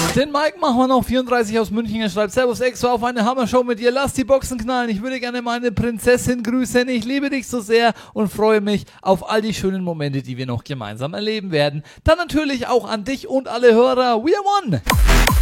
Den Mike machen wir noch, 34 aus München. Er schreibt: Servus Exo, auf eine Hammershow mit dir. Lass die Boxen knallen. Ich würde gerne meine Prinzessin grüßen. Ich liebe dich so sehr und freue mich auf all die schönen Momente, die wir noch gemeinsam erleben werden. Dann natürlich auch an dich und alle Hörer. We are one!